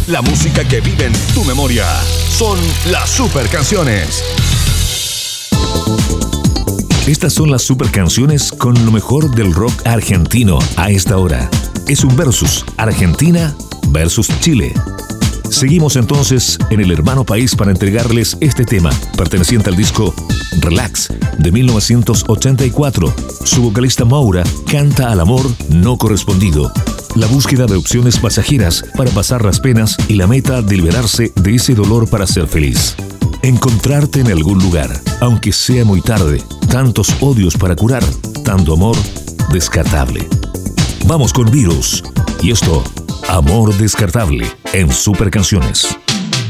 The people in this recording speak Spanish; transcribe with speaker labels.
Speaker 1: La música que vive en tu memoria son las super canciones.
Speaker 2: Estas son las super canciones con lo mejor del rock argentino a esta hora. Es un versus Argentina versus Chile. Seguimos entonces en el hermano país para entregarles este tema, perteneciente al disco Relax de 1984. Su vocalista Maura canta al amor no correspondido, la búsqueda de opciones pasajeras para pasar las penas y la meta de liberarse de ese dolor para ser feliz. Encontrarte en algún lugar, aunque sea muy tarde, tantos odios para curar, tanto amor descartable. Vamos con Virus y esto, Amor Descartable, en Super Canciones.